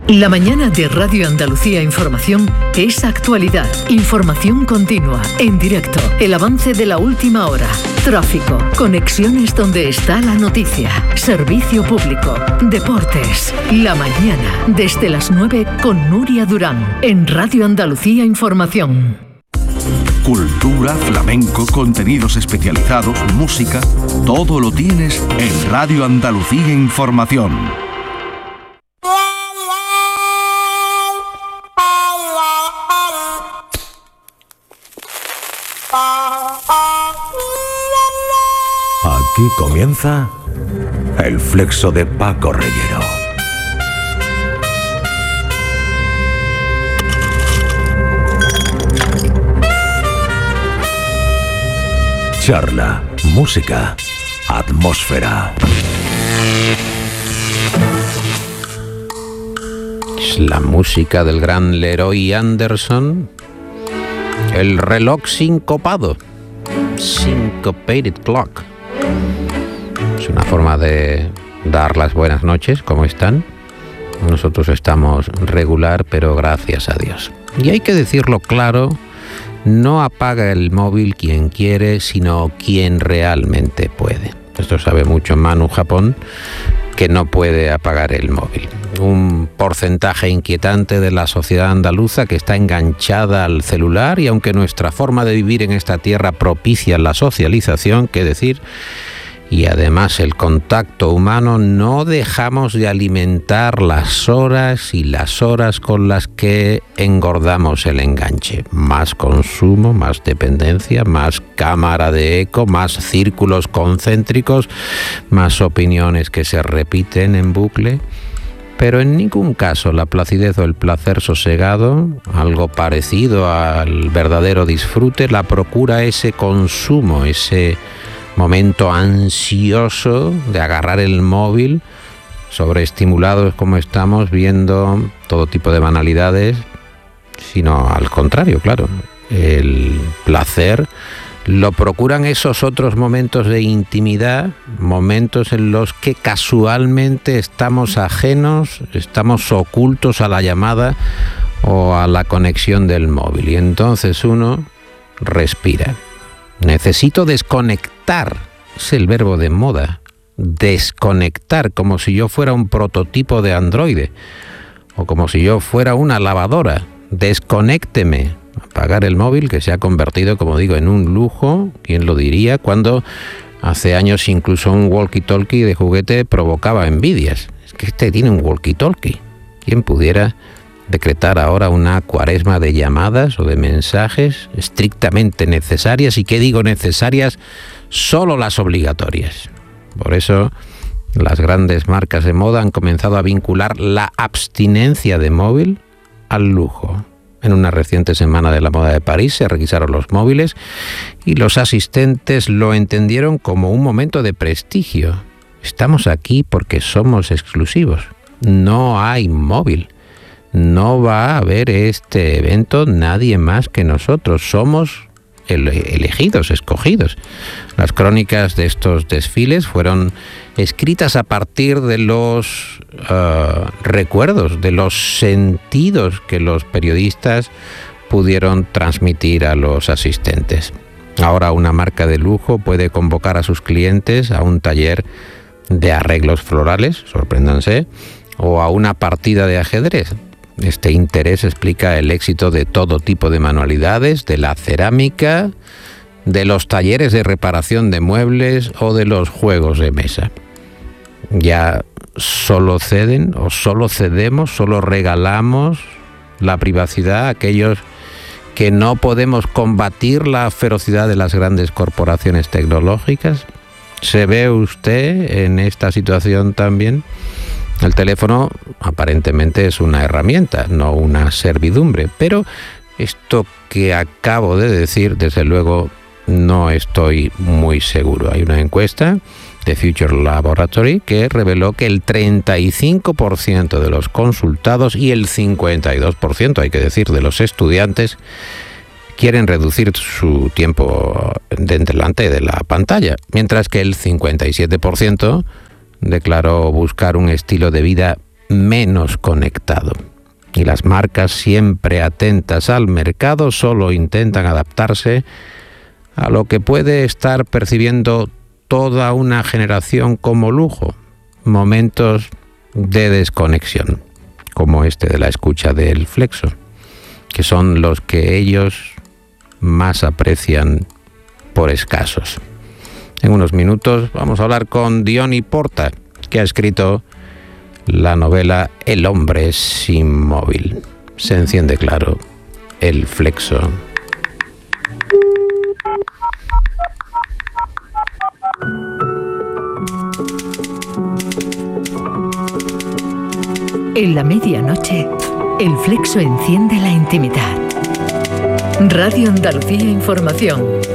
La mañana de Radio Andalucía Información es actualidad, información continua, en directo, el avance de la última hora, tráfico, conexiones donde está la noticia, servicio público, deportes. La mañana, desde las 9 con Nuria Durán, en Radio Andalucía Información. Cultura, flamenco, contenidos especializados, música, todo lo tienes en Radio Andalucía Información. Aquí comienza el flexo de Paco Reyero. Charla, música, atmósfera. Es la música del gran Leroy Anderson. El reloj sincopado. Syncopated clock. Es una forma de dar las buenas noches. ¿Cómo están? Nosotros estamos regular, pero gracias a Dios. Y hay que decirlo claro, no apaga el móvil quien quiere, sino quien realmente puede. Esto sabe mucho Manu Japón, que no puede apagar el móvil. Un porcentaje inquietante de la sociedad andaluza que está enganchada al celular, y aunque nuestra forma de vivir en esta tierra propicia la socialización, qué decir, y además el contacto humano, no dejamos de alimentar las horas y las horas con las que engordamos el enganche. Más consumo, más dependencia, más cámara de eco, más círculos concéntricos, más opiniones que se repiten en bucle. Pero en ningún caso la placidez o el placer sosegado, algo parecido al verdadero disfrute, la procura ese consumo, ese momento ansioso de agarrar el móvil, sobreestimulados como estamos, viendo todo tipo de banalidades, sino al contrario, claro. El placer lo procuran esos otros momentos de intimidad, momentos en los que casualmente estamos ajenos, estamos ocultos a la llamada o a la conexión del móvil, y entonces uno respira. Necesito desconectar, es el verbo de moda, desconectar, como si yo fuera un prototipo de androide o como si yo fuera una lavadora. Desconécteme, apagar el móvil, que se ha convertido, como digo, en un lujo. ¿Quién lo diría? Cuando hace años incluso un walkie-talkie de juguete provocaba envidias. Es que este tiene un walkie-talkie. ¿Quién pudiera decretar ahora una cuaresma de llamadas o de mensajes estrictamente necesarias? ¿Y qué digo necesarias? Solo las obligatorias. Por eso las grandes marcas de moda han comenzado a vincular la abstinencia de móvil al lujo. En una reciente semana de la moda de París se requisaron los móviles y los asistentes lo entendieron como un momento de prestigio. Estamos aquí porque somos exclusivos. No hay móvil. No va a haber este evento nadie más que nosotros. Somos elegidos, escogidos. Las crónicas de estos desfiles fueron escritas a partir de los recuerdos, de los sentidos que los periodistas pudieron transmitir a los asistentes. Ahora una marca de lujo puede convocar a sus clientes a un taller de arreglos florales, sorpréndanse, o a una partida de ajedrez. Este interés explica el éxito de todo tipo de manualidades, de la cerámica, de los talleres de reparación de muebles o de los juegos de mesa. Ya solo ceden o solo cedemos, solo regalamos la privacidad a aquellos que no podemos combatir la ferocidad de las grandes corporaciones tecnológicas. ¿Se ve usted en esta situación también? El teléfono aparentemente es una herramienta, no una servidumbre, pero esto que acabo de decir, desde luego, no estoy muy seguro. Hay una encuesta de Future Laboratory que reveló que el 35% de los consultados y el 52%, hay que decir, de los estudiantes quieren reducir su tiempo delante de la pantalla, mientras que el 57% declaró buscar un estilo de vida menos conectado. Y las marcas, siempre atentas al mercado, solo intentan adaptarse a lo que puede estar percibiendo toda una generación como lujo. Momentos de desconexión, como este de la escucha del Flexo, que son los que ellos más aprecian por escasos. En unos minutos vamos a hablar con Diony Porta, que ha escrito la novela El hombre sin móvil. Se enciende, claro, el Flexo. En la medianoche, el Flexo enciende la intimidad. Radio Andalucía Información.